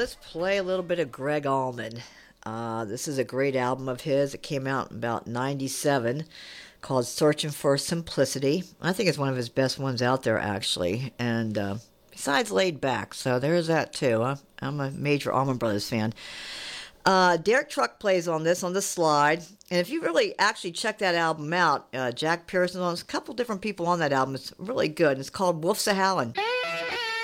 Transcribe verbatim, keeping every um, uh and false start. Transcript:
let's play a little bit of Greg Allman. Uh, this is a great album of his. It came out in about ninety-seven, called Searching for Simplicity. I think it's one of his best ones out there, actually. And uh, besides Laid Back, so there's that too. I'm, I'm a major Allman Brothers fan. Uh, Derek Truck plays on this, on the slide. And if you really actually check that album out, uh, Jack Pearson's on, there's a couple different people on that album. It's really good. It's called Wolves of Howlin'.